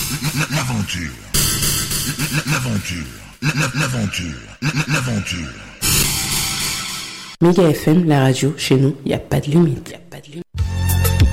L'aventure. L'aventure. Méga FM, la radio, chez nous, y a pas de limite.